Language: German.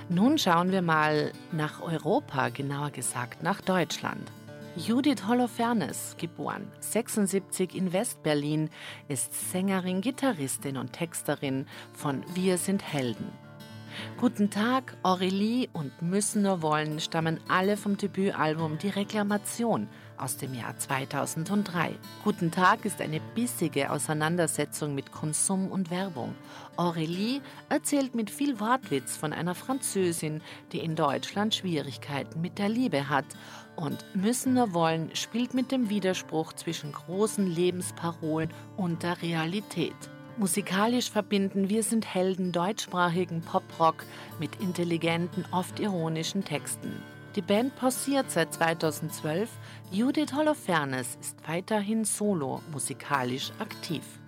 Nun schauen wir mal nach Europa, genauer gesagt nach Deutschland. Judith Holofernes, geboren 76 in West-Berlin, ist Sängerin, Gitarristin und Texterin von Wir sind Helden. Guten Tag, Aurelie und Müssen nur wollen stammen alle vom Debütalbum Die Reklamation aus dem Jahr 2003. Guten Tag ist eine bissige Auseinandersetzung mit Konsum und Werbung. Aurelie erzählt mit viel Wortwitz von einer Französin, die in Deutschland Schwierigkeiten mit der Liebe hat. Und Müssen nur wollen spielt mit dem Widerspruch zwischen großen Lebensparolen und der Realität. Musikalisch verbinden Wir sind Helden deutschsprachigen Poprock mit intelligenten, oft ironischen Texten. Die Band pausiert seit 2012. Judith Holofernes ist weiterhin solo musikalisch aktiv.